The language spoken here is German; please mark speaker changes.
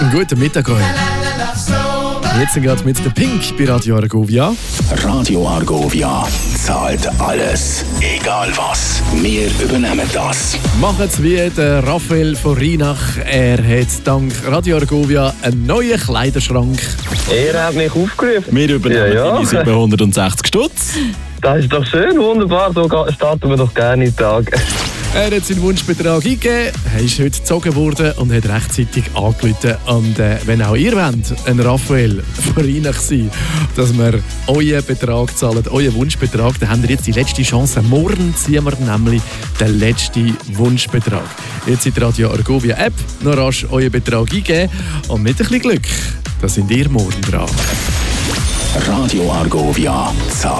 Speaker 1: Guten Mittag euch. Jetzt gerade mit der Pink bei Radio Argovia.
Speaker 2: Radio Argovia zahlt alles, egal was. Wir übernehmen das.
Speaker 1: Machen es wie der Raphael von Rheinach. Er hat dank Radio Argovia einen neuen Kleiderschrank.
Speaker 3: Er hat mich aufgerufen.
Speaker 1: Wir übernehmen
Speaker 3: Ja.
Speaker 1: deine 760 Stutz.
Speaker 3: Das ist doch schön, wunderbar. So starten wir doch gerne in den Tag.
Speaker 1: Er hat seinen Wunschbetrag eingegeben, er ist heute gezogen worden und hat rechtzeitig angerufen. Und wenn auch ihr wollt, ein Raphael von Rheinach sein, dass wir euren Betrag zahlen, euren Wunschbetrag, dann habt ihr jetzt die letzte Chance. Morgen ziehen wir nämlich den letzten Wunschbetrag. Jetzt in der Radio Argovia App noch rasch euren Betrag eingeben und mit ein bisschen Glück, da sind ihr morgen dran.
Speaker 2: Radio Argovia zahlt